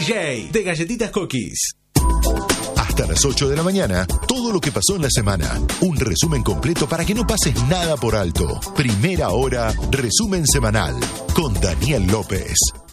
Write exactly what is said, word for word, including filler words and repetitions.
J de Galletitas Cookies. Hasta las ocho de la mañana, todo lo que pasó en la semana. Un resumen completo para que no pases nada por alto. Primera hora, resumen semanal, con Daniel López.